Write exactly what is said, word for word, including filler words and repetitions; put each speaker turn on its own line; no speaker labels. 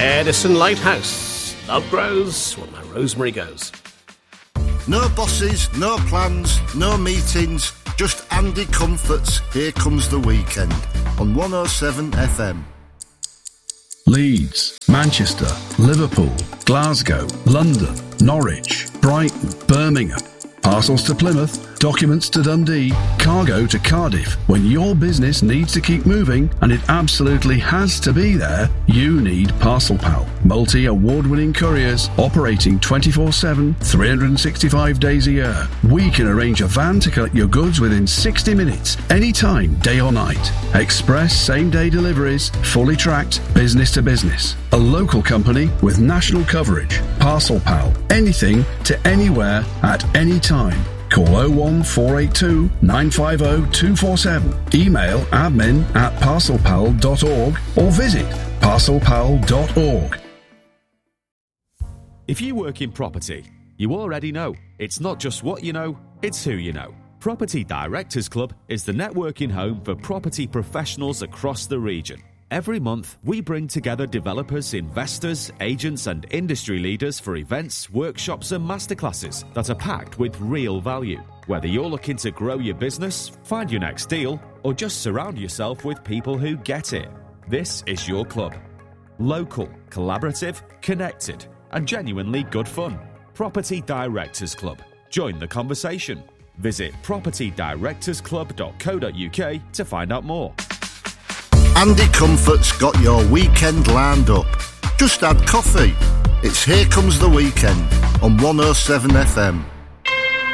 Edison Lighthouse. Love grows when my rosemary goes.
No bosses, no plans, no meetings, just Andy Comfort's Here Comes the Weekend on one oh seven F M.
Leeds, Manchester, Liverpool, Glasgow, London, Norwich, Brighton, Birmingham. Parcels to Plymouth, documents to Dundee, cargo to Cardiff. When your business needs to keep moving, and it absolutely has to be there, you need Parcel Pal. Multi-award-winning couriers operating twenty-four seven, three hundred sixty-five days a year. We can arrange a van to collect your goods within sixty minutes, anytime, day or night. Express same-day deliveries, fully tracked, business to business. A local company with national coverage. Parcel Pal. Anything to anywhere at any time. Call oh one four eight two, nine five oh, two four seven. Email admin at parcel pal dot org or visit parcel pal dot org.
If you work in property, you already know it's not just what you know, it's who you know. Property Directors Club is the networking home for property professionals across the region. Every month, we bring together developers, investors, agents and industry leaders for events, workshops and masterclasses that are packed with real value. Whether you're looking to grow your business, find your next deal, or just surround yourself with people who get it, this is your club. Local, collaborative, connected, and genuinely good fun. Property Directors Club. Join the conversation. Visit property directors club dot co dot uk to find out more.
Andy Comfort's got your weekend lined up. Just add coffee. It's Here Comes the Weekend on one oh seven F M.